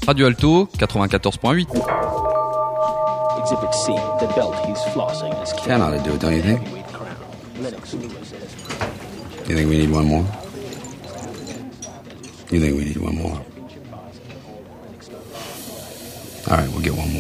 Radio Alto 94.8. Exhibit C, the belt he's flossing is 10 ought to do it, don't you think? You think we need one more? You think we need one more? All right, we'll get one more.